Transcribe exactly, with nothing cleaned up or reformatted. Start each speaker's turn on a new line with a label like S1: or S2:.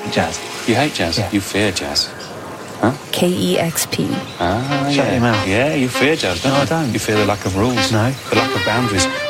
S1: Jazz.
S2: You hate jazz?
S1: Yeah.
S2: You fear jazz? Huh?
S3: K E X P.
S2: Ah,
S1: Shut
S2: yeah.
S1: your mouth.
S2: Yeah, you fear jazz, don't
S1: No,
S2: you?
S1: I don't.
S2: You fear the lack of rules.
S1: No.
S2: The lack of boundaries.